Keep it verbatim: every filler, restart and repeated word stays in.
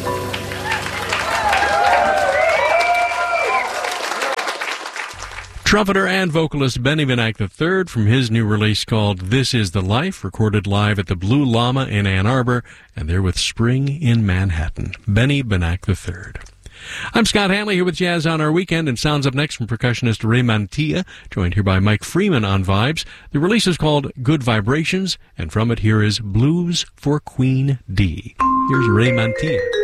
Trumpeter and vocalist Benny Benack the third from his new release called This Is the Life, recorded live at the Blue Llama in Ann Arbor, and they're with Spring in Manhattan. Benny Benack the third. I'm Scott Hanley here with Jazz on Our Weekend, and sounds up next from percussionist Ray Mantilla, joined here by Mike Freeman on Vibes. The release is called Good Vibrations, and from it here is Blues for Queen D. Here's Ray Mantilla.